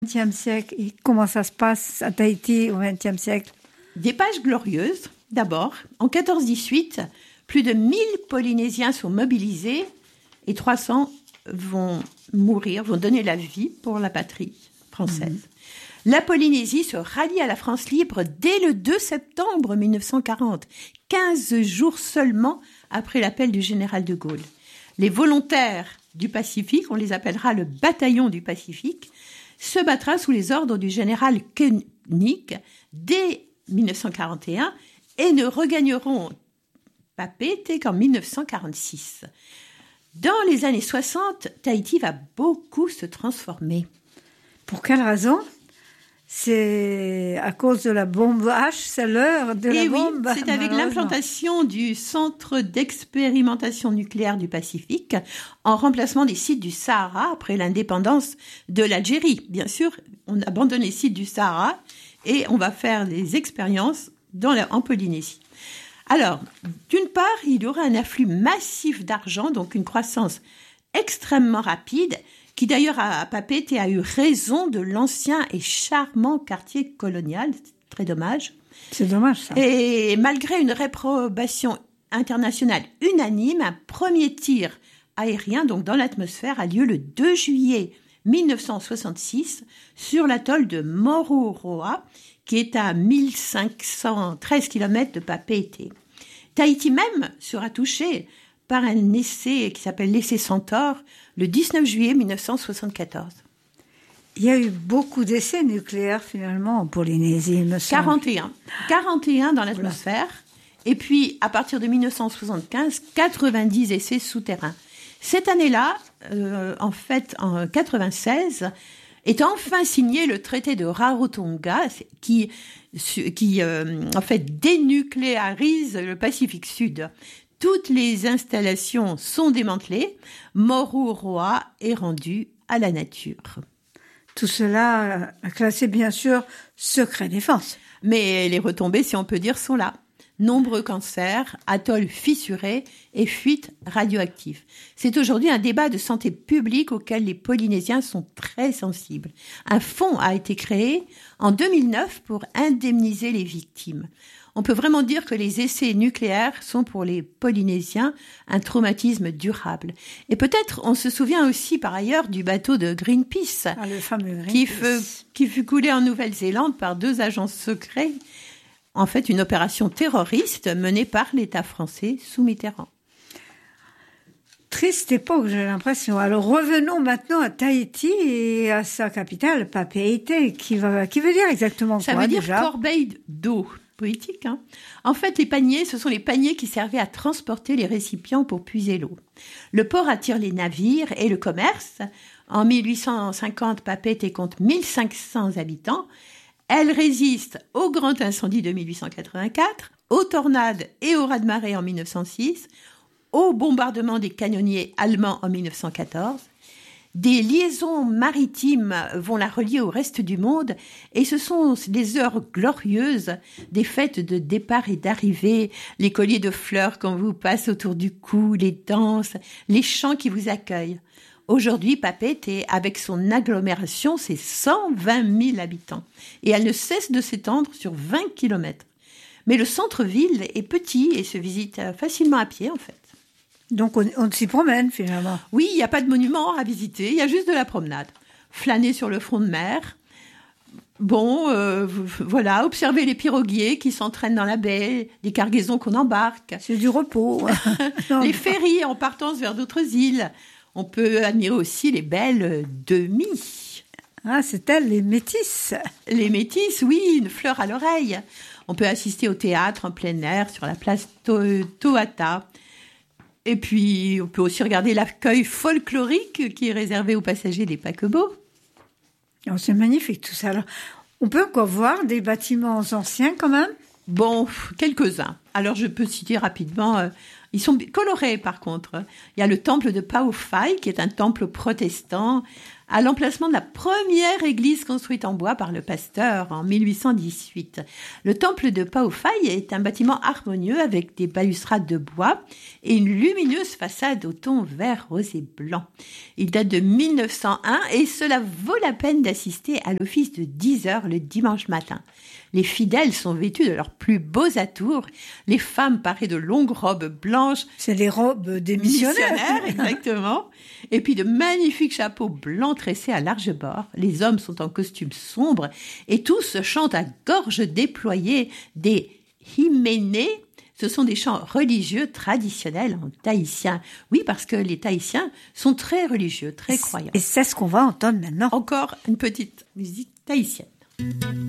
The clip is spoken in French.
XXe siècle et comment ça se passe à Tahiti au XXe siècle? Des pages glorieuses, d'abord. En 1418, plus de 1000 Polynésiens sont mobilisés et 300 vont mourir, vont donner la vie pour la patrie française. La Polynésie se rallie à la France libre dès le 2 septembre 1940, 15 jours seulement après l'appel du général de Gaulle. Les volontaires du Pacifique, on les appellera le bataillon du Pacifique, se battra sous les ordres du général Koenig dès 1941 et ne regagneront Papeete qu'en 1946. Dans les années 60, Tahiti va beaucoup se transformer. Pour quelle raison? C'est à cause de la bombe H, c'est l'heure de la bombe. C'est avec l'implantation du Centre d'expérimentation nucléaire du Pacifique en remplacement des sites du Sahara après l'indépendance de l'Algérie. Bien sûr, on abandonne les sites du Sahara et on va faire des expériences en Polynésie. Alors, d'une part, il y aura un afflux massif d'argent, donc une croissance extrêmement rapide, qui d'ailleurs à Papeete a eu raison de l'ancien et charmant quartier colonial. C'est très dommage. C'est dommage, ça. Et malgré une réprobation internationale unanime, un premier tir aérien, donc dans l'atmosphère, a lieu le 2 juillet 1966 sur l'atoll de Moruroa, qui est à 1513 km de Papeete. Tahiti même sera touché par un essai qui s'appelle l'essai Centaure, le 19 juillet 1974. Il y a eu beaucoup d'essais nucléaires, finalement, en Polynésie, il me semble. 41 dans l'atmosphère. Et puis, à partir de 1975, 90 essais souterrains. Cette année-là, en 96, est enfin signé le traité de Rarotonga, qui en fait, dénucléarise le Pacifique Sud. Toutes les installations sont démantelées. Moruroa est rendu à la nature. Tout cela classé, bien sûr, secret défense. Mais les retombées, si on peut dire, sont là. Nombreux cancers, atolls fissurés et fuites radioactives. C'est aujourd'hui un débat de santé publique auquel les Polynésiens sont très sensibles. Un fonds a été créé en 2009 pour indemniser les victimes. On peut vraiment dire que les essais nucléaires sont pour les Polynésiens un traumatisme durable. Et peut-être on se souvient aussi par ailleurs du bateau de Greenpeace, le fameux Greenpeace, qui fut coulé en Nouvelle-Zélande par 2 agents secrets. En fait, une opération terroriste menée par l'État français sous Mitterrand. Triste époque, j'ai l'impression. Alors revenons maintenant à Tahiti et à sa capitale, Papeete, qui veut dire exactement quoi? Ça veut dire déjà corbeille d'eau. Poétique, hein. En fait, les paniers, ce sont les paniers qui servaient à transporter les récipients pour puiser l'eau. Le port attire les navires et le commerce. En 1850, Papeete compte 1500 habitants. Elle résiste au grand incendie de 1884, aux tornades et aux raz-de-marée en 1906, au bombardement des canonniers allemands en 1914. Des liaisons maritimes vont la relier au reste du monde et ce sont des heures glorieuses, des fêtes de départ et d'arrivée, les colliers de fleurs qu'on vous passe autour du cou, les danses, les chants qui vous accueillent. Aujourd'hui, Papeete, avec son agglomération, c'est 120 000 habitants et elle ne cesse de s'étendre sur 20 km. Mais le centre-ville est petit et se visite facilement à pied en fait. Donc on s'y promène finalement. Oui, il n'y a pas de monument à visiter, il y a juste de la promenade. Flâner sur le front de mer. Bon, voilà, observer les piroguiers qui s'entraînent dans la baie, les cargaisons qu'on embarque. C'est du repos. Les ferries en partance vers d'autres îles. On peut admirer aussi les belles demi. Ah, c'est elles, les métisses. Les métisses, oui, une fleur à l'oreille. On peut assister au théâtre en plein air sur la place Toata. Et puis, on peut aussi regarder l'accueil folklorique qui est réservé aux passagers des paquebots. Oh, c'est magnifique tout ça. Alors, on peut encore voir des bâtiments anciens quand même? Bon, quelques-uns. Alors, je peux citer rapidement. Ils sont colorés par contre. Il y a le temple de Pao'Whai, qui est un temple protestant à l'emplacement de la première église construite en bois par le pasteur en 1818. Le temple de Paofaï est un bâtiment harmonieux avec des balustrades de bois et une lumineuse façade au ton vert, rose et blanc. Il date de 1901 et cela vaut la peine d'assister à l'office de 10 heures le dimanche matin. Les fidèles sont vêtus de leurs plus beaux atours, les femmes parées de longues robes blanches. C'est les robes des missionnaires. Exactement. Et puis de magnifiques chapeaux blancs tressés à large bord. Les hommes sont en costume sombre et tous chantent à gorge déployée des hyménées. Ce sont des chants religieux traditionnels en tahitien. Oui, parce que les Tahitiens sont très religieux, très croyants. Et c'est ce qu'on va entendre maintenant. Encore une petite musique tahitienne.